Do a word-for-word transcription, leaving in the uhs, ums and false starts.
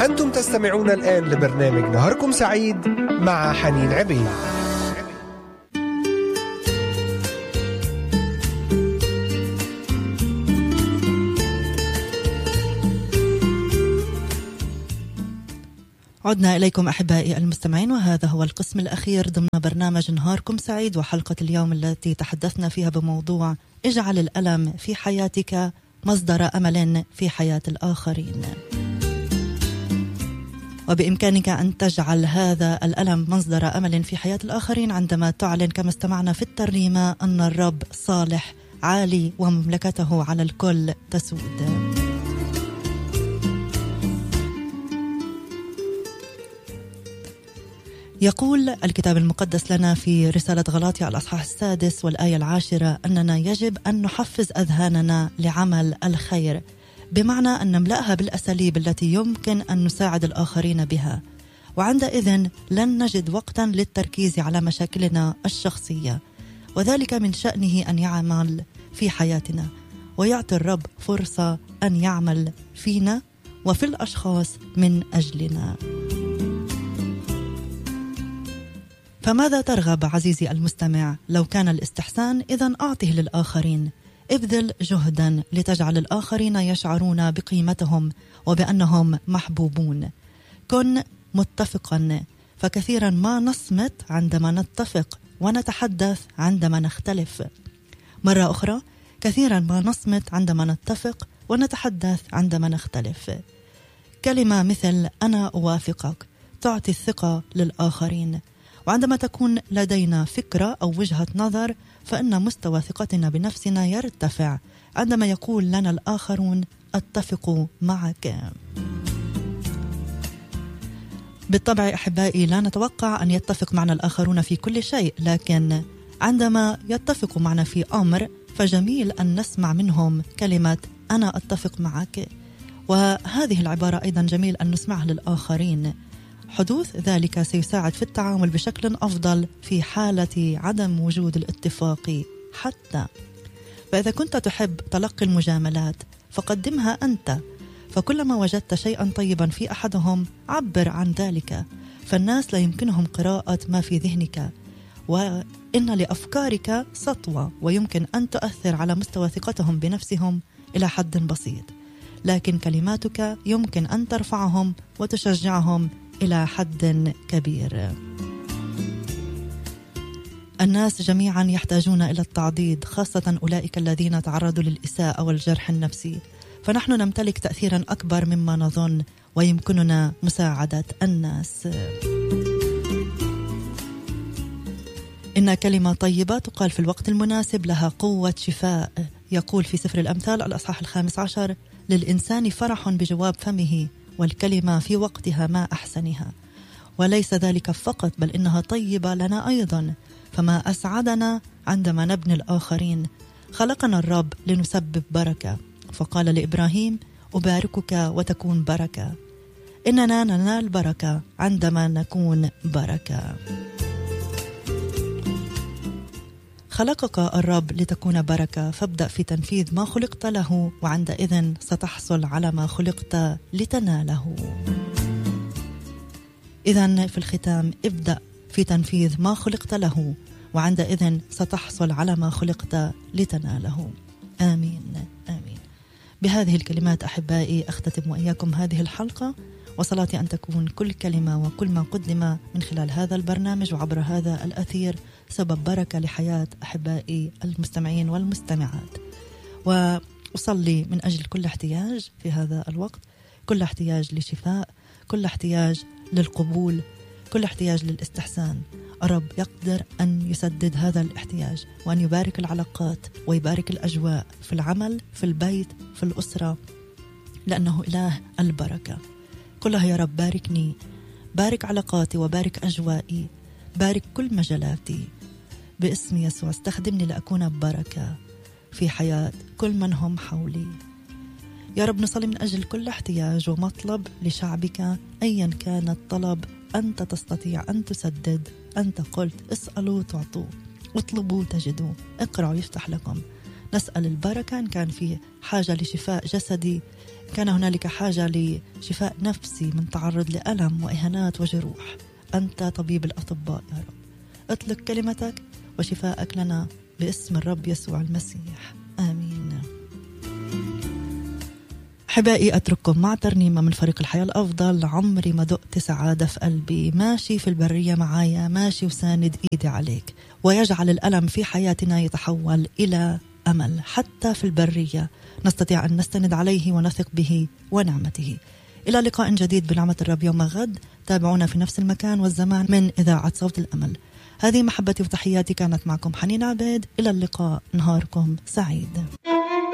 أنتم تستمعون الآن لبرنامج نهاركم سعيد مع حنين عبيد. عدنا إليكم أحبائي المستمعين، وهذا هو القسم الأخير ضمن برنامج نهاركم سعيد، وحلقة اليوم التي تحدثنا فيها بموضوع اجعل الألم في حياتك مصدر أمل في حياة الآخرين. وبإمكانك أن تجعل هذا الألم مصدر أمل في حياة الآخرين عندما تعلن كما استمعنا في الترنيمة أن الرب صالح عالي ومملكته على الكل تسود. يقول الكتاب المقدس لنا في رسالة غلاطيا الأصحاح السادس والآية العاشرة أننا يجب أن نحفز أذهاننا لعمل الخير، بمعنى أن نملأها بالأساليب التي يمكن أن نساعد الآخرين بها، وعندئذ لن نجد وقتا للتركيز على مشاكلنا الشخصية، وذلك من شأنه أن يعمل في حياتنا ويعطي الرب فرصة أن يعمل فينا وفي الأشخاص من أجلنا. فماذا ترغب عزيزي المستمع؟ لو كان الاستحسان إذن أعطه للآخرين. ابذل جهدا لتجعل الآخرين يشعرون بقيمتهم وبأنهم محبوبون. كن متفقا، فكثيرا ما نصمت عندما نتفق ونتحدث عندما نختلف. مرة أخرى، كثيرا ما نصمت عندما نتفق ونتحدث عندما نختلف. كلمة مثل أنا أوافقك تعطي الثقة للآخرين، وعندما تكون لدينا فكرة أو وجهة نظر فإن مستوى ثقتنا بنفسنا يرتفع عندما يقول لنا الآخرون أتفق معك. بالطبع أحبائي لا نتوقع أن يتفق معنا الآخرون في كل شيء، لكن عندما يتفق معنا في أمر فجميل أن نسمع منهم كلمة أنا أتفق معك، وهذه العبارة أيضا جميل أن نسمعها للآخرين. حدوث ذلك سيساعد في التعامل بشكل أفضل في حالة عدم وجود الاتفاق حتى. فإذا كنت تحب تلقي المجاملات فقدمها أنت، فكلما وجدت شيئا طيبا في أحدهم عبر عن ذلك، فالناس لا يمكنهم قراءة ما في ذهنك، وإن لأفكارك سطوة ويمكن أن تؤثر على مستوى ثقتهم بنفسهم إلى حد بسيط، لكن كلماتك يمكن أن ترفعهم وتشجعهم إلى حد كبير. الناس جميعا يحتاجون إلى التعضيد، خاصة أولئك الذين تعرضوا للإساءة والجرح النفسي، فنحن نمتلك تأثيرا أكبر مما نظن ويمكننا مساعدة الناس. إن كلمة طيبة تقال في الوقت المناسب لها قوة شفاء. يقول في سفر الأمثال الأصحاح الخامس عشر للإنسان فرح بجواب فمه، والكلمة في وقتها ما أحسنها. وليس ذلك فقط، بل إنها طيبة لنا أيضا، فما أسعدنا عندما نبني الآخرين. خلقنا الرب لنسبب بركة، فقال لإبراهيم أباركك وتكون بركة. إننا ننال بركة عندما نكون بركة. خلقك الرب لتكون بركة، فابدأ في تنفيذ ما خلقت له، وعندئذ ستحصل على ما خلقت لتناله. إذن في الختام ابدأ في تنفيذ ما خلقت له، وعندئذ ستحصل على ما خلقت لتناله. آمين آمين. بهذه الكلمات أحبائي أختتم وإياكم هذه الحلقة، وصلاتي أن تكون كل كلمة وكل ما قدم من خلال هذا البرنامج وعبر هذا الأثير سبب بركة لحياة أحبائي المستمعين والمستمعات. وأصلي من أجل كل احتياج في هذا الوقت، كل احتياج لشفاء، كل احتياج للقبول، كل احتياج للاستحسان. الرب يقدر أن يسدد هذا الاحتياج، وأن يبارك العلاقات ويبارك الأجواء في العمل، في البيت، في الأسرة، لأنه إله البركة. قلها يا رب باركني، بارك علاقاتي وبارك أجوائي، بارك كل مجالاتي باسم يسوع. استخدمني لأكون بركة في حياة كل من هم حولي. يا رب نصلي من أجل كل احتياج ومطلب لشعبك أيا كان الطلب. أنت تستطيع أن تسدد. أنت قلت اسألوا تعطوا، اطلبوا تجدوا، اقرأوا يفتح لكم. نسأل البركة. إن كان في حاجة لشفاء جسدي، كان هنالك حاجة لشفاء نفسي من تعرض لألم وإهانات وجروح، أنت طبيب الأطباء يا رب. اطلق كلمتك وشفاءك لنا باسم الرب يسوع المسيح، آمين. أحبائي، أترككم مع ترنيمة من فريق الحياة الأفضل. عمري ما دقت سعادة في قلبي، ماشي في البرية معايا، ماشي وساند إيدي عليك، ويجعل الألم في حياتنا يتحول إلى أمل. حتى في البرية نستطيع أن نستند عليه ونثق به ونعمته. إلى لقاء جديد بنعمة الرب يوم غد. تابعونا في نفس المكان والزمان من إذاعة صوت الأمل. هذه محبتي وتحياتي، كانت معكم حنين عبيد. إلى اللقاء، نهاركم سعيد.